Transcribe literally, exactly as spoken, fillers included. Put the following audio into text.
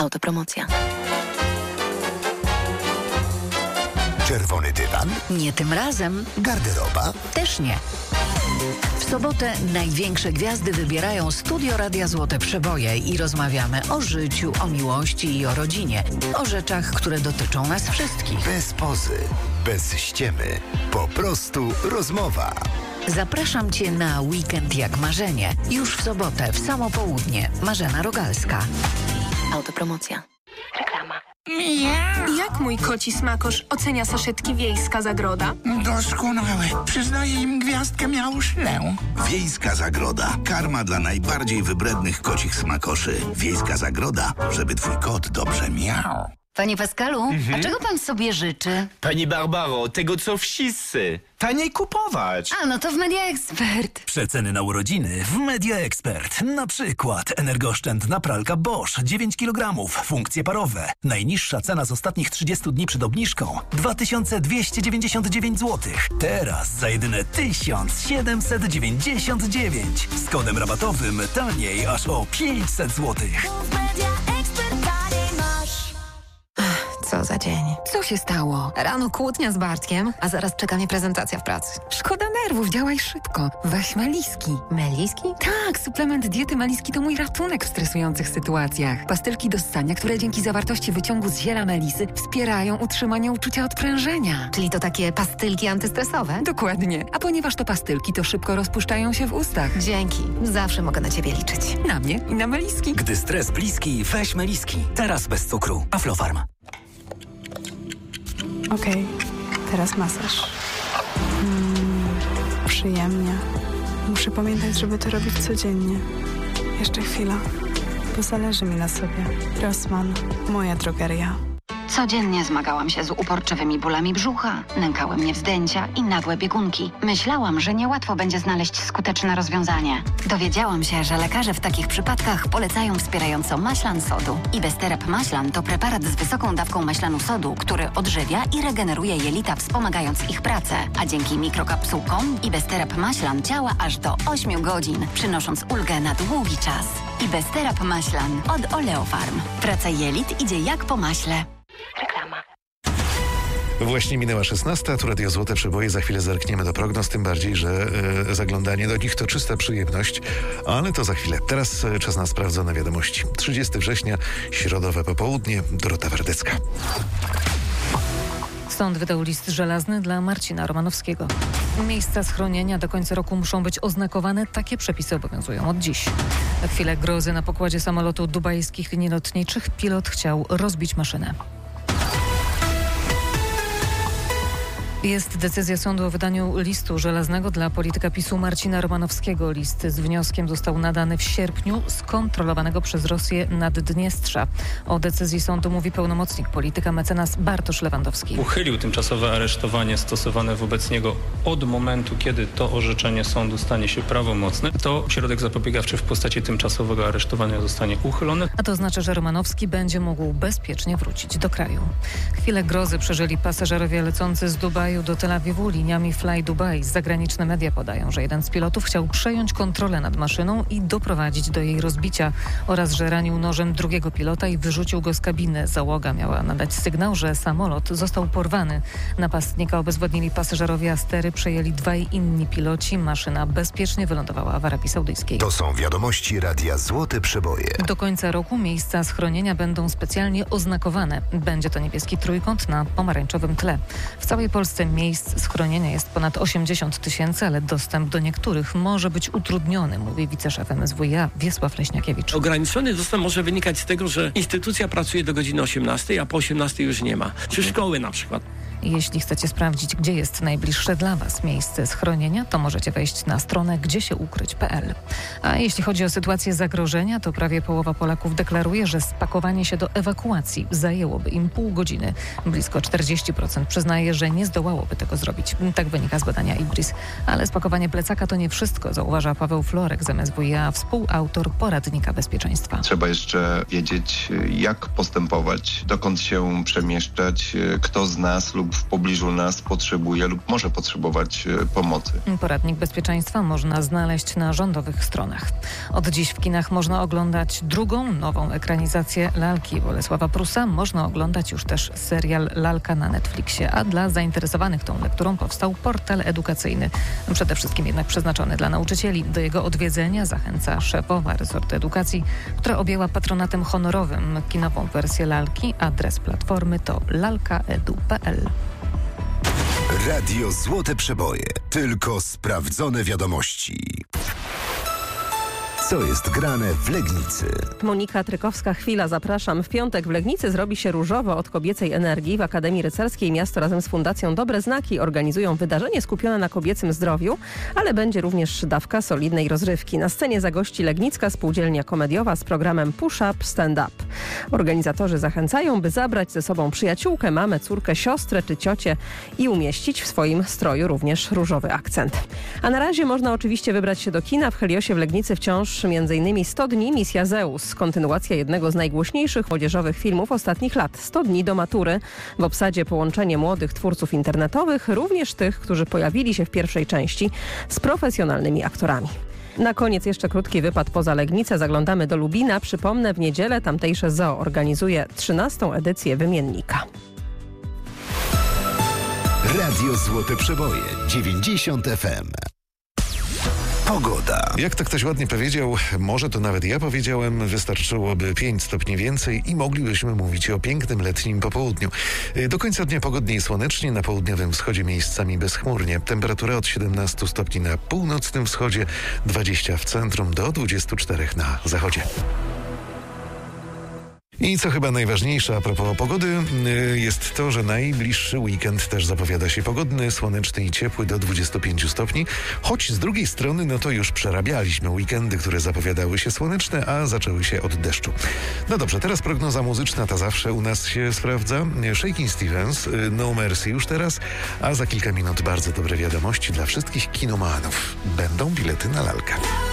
Autopromocja. Czerwony dywan? Nie tym razem. Garderoba? Też nie. W sobotę największe gwiazdy wybierają Studio Radia Złote Przeboje i rozmawiamy o życiu, o miłości i o rodzinie. O rzeczach, które dotyczą nas wszystkich. Bez pozy, bez ściemy. Po prostu rozmowa. Zapraszam Cię na Weekend jak marzenie. Już w sobotę, w samo południe. Marzena Rogalska. Autopromocja. Reklama. Jak mój koci smakosz ocenia saszetki Wiejska Zagroda? Doskonałe. Przyznaję im gwiazdkę miałuszlę. Wiejska Zagroda. Karma dla najbardziej wybrednych kocich smakoszy. Wiejska Zagroda, żeby twój kot dobrze miał. Panie Pascalu, mhm. a czego pan sobie życzy? Pani Barbaro, tego co wszyscy. Taniej kupować. A, no to w Media Expert. Przeceny na urodziny w Media Expert. Na przykład energooszczędna pralka Bosch dziewięć kilogramów, funkcje parowe. Najniższa cena z ostatnich trzydziestu dni przed obniżką dwa tysiące dwieście dziewięćdziesiąt dziewięć złotych. Teraz za jedyne tysiąc siedemset dziewięćdziesiąt dziewięć. Z kodem rabatowym taniej aż o pięćset złotych. Co za dzień. Co się stało? Rano kłótnia z Bartkiem, a zaraz czeka mnie prezentacja w pracy. Szkoda nerwów, działaj szybko. Weź Meliski. Meliski? Tak, suplement diety Meliski to mój ratunek w stresujących sytuacjach. Pastylki do ssania, które dzięki zawartości wyciągu z ziela melisy wspierają utrzymanie uczucia odprężenia. Czyli to takie pastylki antystresowe? Dokładnie. A ponieważ to pastylki, to szybko rozpuszczają się w ustach. Dzięki. Zawsze mogę na ciebie liczyć. Na mnie i na Meliski. Gdy stres bliski, weź Meliski. Teraz bez cukru. Aflofarm. Okej, okay, teraz masaż. Mm, przyjemnie. Muszę pamiętać, żeby to robić codziennie. Jeszcze chwila, bo zależy mi na sobie. Rossmann, moja drogeria. Codziennie zmagałam się z uporczywymi bólami brzucha, nękały mnie wzdęcia i nagłe biegunki. Myślałam, że niełatwo będzie znaleźć skuteczne rozwiązanie. Dowiedziałam się, że lekarze w takich przypadkach polecają wspierająco maślan sodu. Ibesterep maślan to preparat z wysoką dawką maślanu sodu, który odżywia i regeneruje jelita, wspomagając ich pracę. A dzięki mikrokapsułkom Ibesterep maślan działa aż do ośmiu godzin, przynosząc ulgę na długi czas. Ibesterep maślan od Oleofarm. Praca jelit idzie jak po maśle. Reklama. Właśnie minęła szesnasta, tu Radio Złote Przeboje. Za chwilę zerkniemy do prognoz, tym bardziej, że e, zaglądanie do nich to czysta przyjemność, ale to za chwilę. Teraz e, czas na sprawdzone wiadomości. trzydziestego września, środowe popołudnie, Dorota Werdecka. Sąd wydał list żelazny dla Marcina Romanowskiego. Miejsca schronienia do końca roku muszą być oznakowane. Takie przepisy obowiązują od dziś. Na chwilę grozy na pokładzie samolotu dubajskich linii lotniczych pilot chciał rozbić maszynę. Jest decyzja sądu o wydaniu listu żelaznego dla polityka PiSu Marcina Romanowskiego. List z wnioskiem został nadany w sierpniu z kontrolowanego przez Rosję Naddniestrza. O decyzji sądu mówi pełnomocnik polityka mecenas Bartosz Lewandowski. Uchylił tymczasowe aresztowanie stosowane wobec niego od momentu, kiedy to orzeczenie sądu stanie się prawomocne. To środek zapobiegawczy w postaci tymczasowego aresztowania zostanie uchylony. A to znaczy, że Romanowski będzie mógł bezpiecznie wrócić do kraju. Chwilę grozy przeżyli pasażerowie lecący z Dubaju do Tel Awiwu liniami Fly Dubai. Zagraniczne media podają, że jeden z pilotów chciał przejąć kontrolę nad maszyną i doprowadzić do jej rozbicia oraz, że ranił nożem drugiego pilota i wyrzucił go z kabiny. Załoga miała nadać sygnał, że samolot został porwany. Napastnika obezwładnili pasażerowie, a stery przejęli dwaj inni piloci. Maszyna bezpiecznie wylądowała w Arabii Saudyjskiej. To są wiadomości Radia Złote Przeboje. Do końca roku miejsca schronienia będą specjalnie oznakowane. Będzie to niebieski trójkąt na pomarańczowym tle. W całej Polsce miejsc schronienia jest ponad osiemdziesiąt tysięcy, ale dostęp do niektórych może być utrudniony, mówi wiceszef M S W iA Wiesław Leśniakiewicz. Ograniczony dostęp może wynikać z tego, że instytucja pracuje do godziny osiemnastej, a po osiemnastej już nie ma. Czy szkoły na przykład. Jeśli chcecie sprawdzić, gdzie jest najbliższe dla Was miejsce schronienia, to możecie wejść na stronę gdziesieukryć kropka p l. A jeśli chodzi o sytuację zagrożenia, to prawie połowa Polaków deklaruje, że spakowanie się do ewakuacji zajęłoby im pół godziny. Blisko czterdzieści procent przyznaje, że nie zdołałoby tego zrobić. Tak wynika z badania Ibris. Ale spakowanie plecaka to nie wszystko, zauważa Paweł Florek z M S W iA, współautor poradnika bezpieczeństwa. Trzeba jeszcze wiedzieć, jak postępować, dokąd się przemieszczać, kto z nas lub w pobliżu nas potrzebuje lub może potrzebować pomocy. Poradnik bezpieczeństwa można znaleźć na rządowych stronach. Od dziś w kinach można oglądać drugą, nową ekranizację lalki Bolesława Prusa. Można oglądać już też serial Lalka na Netflixie, a dla zainteresowanych tą lekturą powstał portal edukacyjny. Przede wszystkim jednak przeznaczony dla nauczycieli. Do jego odwiedzenia zachęca szefowa resortu edukacji, która objęła patronatem honorowym kinową wersję lalki. Adres platformy to lalka edu kropka pe el. Radio Złote Przeboje. Tylko sprawdzone wiadomości. Co jest grane w Legnicy? Monika Trykowska-Chwila, zapraszam. W piątek w Legnicy zrobi się różowo od kobiecej energii. W Akademii Rycerskiej miasto razem z Fundacją Dobre Znaki organizują wydarzenie skupione na kobiecym zdrowiu, ale będzie również dawka solidnej rozrywki. Na scenie zagości Legnicka Spółdzielnia Komediowa z programem Push Up, Stand Up. Organizatorzy zachęcają, by zabrać ze sobą przyjaciółkę, mamę, córkę, siostrę czy ciocię i umieścić w swoim stroju również różowy akcent. A na razie można oczywiście wybrać się do kina. W Heliosie w Legnicy wciąż między innymi sto dni Misja Zeus, kontynuacja jednego z najgłośniejszych młodzieżowych filmów ostatnich lat. sto dni do matury. W obsadzie połączenie młodych twórców internetowych, również tych, którzy pojawili się w pierwszej części, z profesjonalnymi aktorami. Na koniec jeszcze krótki wypad poza Legnicę. Zaglądamy do Lubina. Przypomnę, w niedzielę tamtejsze zoo organizuje trzynastą edycję Wymiennika. Radio Złote Przeboje dziewięćdziesiąt F M. Pogoda. Jak to ktoś ładnie powiedział, może to nawet ja powiedziałem, wystarczyłoby pięć stopni więcej i moglibyśmy mówić o pięknym letnim popołudniu. Do końca dnia pogodnie i słonecznie, na południowym wschodzie miejscami bezchmurnie. Temperatura od siedemnastu stopni na północnym wschodzie, dwadzieścia w centrum do dwudziestu czterech na zachodzie. I co chyba najważniejsze a propos pogody, jest to, że najbliższy weekend też zapowiada się pogodny, słoneczny i ciepły do dwudziestu pięciu stopni, choć z drugiej strony no to już przerabialiśmy weekendy, które zapowiadały się słoneczne, a zaczęły się od deszczu. No dobrze, teraz prognoza muzyczna, ta zawsze u nas się sprawdza. Shakin' Stevens, No Mercy już teraz, a za kilka minut bardzo dobre wiadomości dla wszystkich kinomanów. Będą bilety na lalkę.